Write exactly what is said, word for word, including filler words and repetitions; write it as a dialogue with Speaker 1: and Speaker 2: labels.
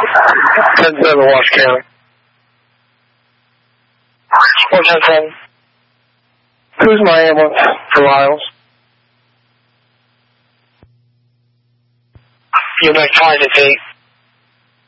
Speaker 1: ten seven, Wash County. four ten seven. Who's my ambulance for Lyles? You make five at eight.